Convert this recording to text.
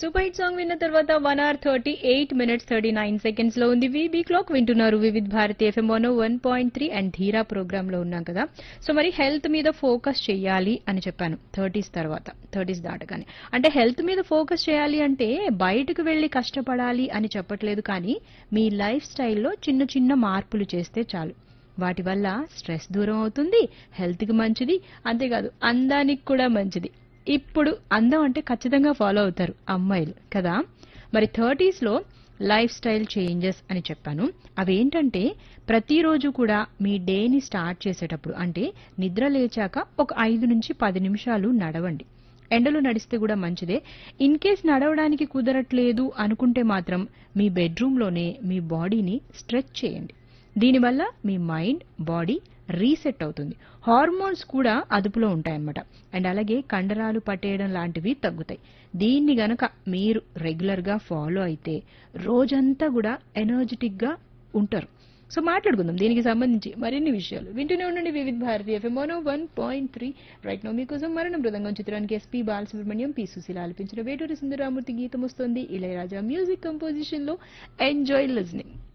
Super hit song విన్న తర్వాత 1 hour 38 minutes 39 seconds లో ఉంది వీబీ క్లాక్. వింటున్నారు వివిధ్ భారతి ఎఫ్ఎం 101.3 అండ్ ధీరా ప్రోగ్రామ్ లో ఉన్నాం కదా. సో మరి హెల్త్ మీద ఫోకస్ చేయాలి అని చెప్పాను 30s తర్వాత, 30s దాటగానే. అంటే హెల్త్ మీద ఫోకస్ చేయాలి అంటే బయటకు వెళ్లి కష్టపడాలి అని చెప్పట్లేదు, కానీ మీ లైఫ్ స్టైల్లో చిన్న చిన్న మార్పులు చేస్తే చాలు. వాటి వల్ల స్ట్రెస్ దూరం అవుతుంది, హెల్త్ కి మంచిది, అంతేకాదు అందానికి కూడా మంచిది. ఇప్పుడు అందం అంటే ఖచ్చితంగా ఫాలో అవుతారు అమ్మాయిలు కదా. మరి 30s లో లైఫ్ స్టైల్ చేంజెస్ అని చెప్పాను. అవేంటంటే ప్రతిరోజు కూడా మీ డేని స్టార్ట్ చేసేటప్పుడు అంటే నిద్ర లేచాక ఒక 5 నుంచి 10 నిమిషాలు నడవండి. ఎండలో నడిస్తే కూడా మంచిదే. ఇన్ కేస్ నడవడానికి కుదరట్లేదు అనుకుంటే మాత్రం మీ బెడ్రూమ్లోనే మీ బాడీని స్ట్రెచ్ చేయండి. దీనివల్ల మీ మైండ్, బాడీ రీసెట్ అవుతుంది. హార్మోన్స్ కూడా అదుపులో ఉంటాయన్నమాట. అండ్ అలాగే కండరాలు పట్టేయడం లాంటివి తగ్గుతాయి. దీన్ని గనక మీరు రెగ్యులర్ గా ఫాలో అయితే రోజంతా కూడా ఎనర్జెటిక్ గా ఉంటారు. సో మాట్లాడుకుందాం దీనికి సంబంధించి మరిన్ని విషయాలు. వింటూనే ఉండండి వివిధ భారతి ఎఫ్ఎం 101.3. రైట్ నో మీకోసం మరణ మృదంగం చిత్రానికి ఎస్పీ బాలసుబ్రహ్మణ్యం, పి సుశీల ఆలపించిన వేటూరి సుందరరామూర్తి గీతం వస్తోంది. ఇళయరాజా మ్యూజిక్ కంపోజిషన్ లో. Enjoy listening.